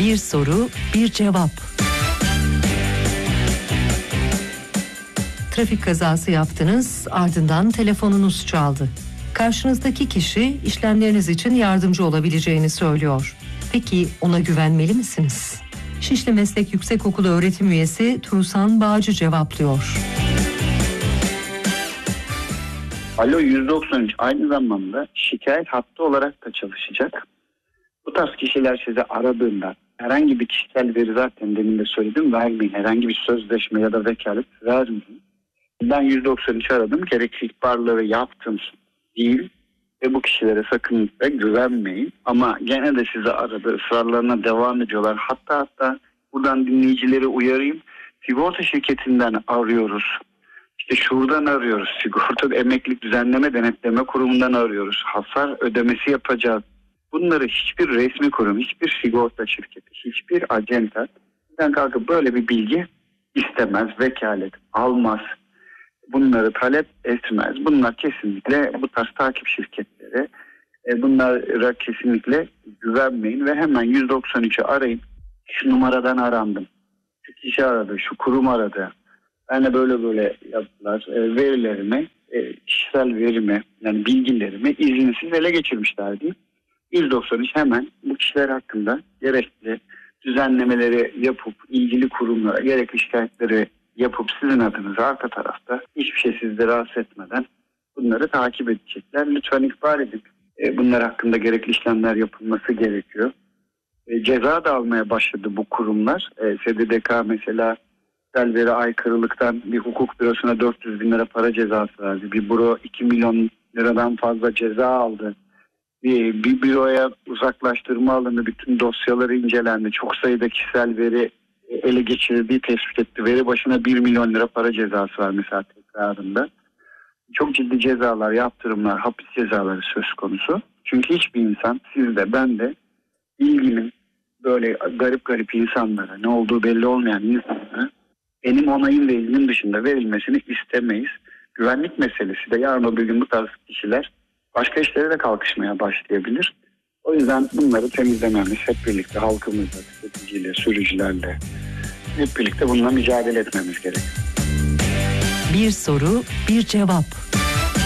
Bir soru, bir cevap. Trafik kazası yaptınız, ardından telefonunuz çaldı. Karşınızdaki kişi işlemleriniz için yardımcı olabileceğini söylüyor. Peki ona güvenmeli misiniz? Şişli Meslek Yüksekokulu öğretim üyesi Tuğsan Bağcı cevaplıyor. Alo 193 aynı zamanda şikayet hattı olarak da çalışacak. Bu tarz kişiler size aradığında herhangi bir kişisel veri, zaten demin de söyledim, vermeyin. Herhangi bir sözleşme ya da vekalet vermeyin. Ben 193 aradım, gerekli ihbarları yaptım değil ve bu kişilere sakın güvenmeyin. Ama gene de size aradı, ısrarlarına devam ediyorlar. Hatta buradan dinleyicileri uyarayım. Sigorta şirketinden arıyoruz. İşte şuradan arıyoruz. Sigorta Emeklilik Düzenleme Denetleme Kurumu'ndan arıyoruz. Hasar ödemesi yapacağız. Bunları hiçbir resmi kurum, hiçbir sigorta şirketi, hiçbir acenta kalkıp böyle bir bilgi istemez, vekalet almaz. Bunları talep etmez. Bunlar kesinlikle bu tarz takip şirketleri, bunlara kesinlikle güvenmeyin ve hemen 193'ü arayın. Şu numaradan arandım. Şu kişi aradı, şu kurum aradı. Ben de böyle yaptılar. Verilerimi, kişisel verimi, yani bilgilerimi izinsiz ele geçirmişler diye. 193 hemen bu kişiler hakkında gerekli düzenlemeleri yapıp ilgili kurumlara gerekli şikayetleri yapıp sizin adınıza arka tarafta hiçbir şey sizi rahatsız etmeden bunları takip edecekler. Lütfen ihbar edin. Bunlar hakkında gerekli işlemler yapılması gerekiyor. Ceza da almaya başladı bu kurumlar. SDDK mesela kişisel veri aykırılıktan bir hukuk bürosuna 400 bin lira para cezası verdi. Bir büro 2 milyon liradan fazla ceza aldı. Bir büroya uzaklaştırma alındı. Bütün dosyaları incelendi. Çok sayıda kişisel veri ele geçirildiği tespit etti. Veri başına 1 milyon lira para cezası var mesela tekrarında. Çok ciddi cezalar, yaptırımlar, hapis cezaları söz konusu. Çünkü hiçbir insan, siz de ben de ilginin böyle garip insanlara, ne olduğu belli olmayan insanlara benim onayım ve ilgim dışında verilmesini istemeyiz. Güvenlik meselesi de yarın öbür gün bu tarz kişiler başka işlere de kalkışmaya başlayabilir. O yüzden bunları temizlememiz hep birlikte halkımızla, tüketiciyle, sürücülerle hep birlikte bununla mücadele etmemiz gerekiyor. Bir soru, bir cevap.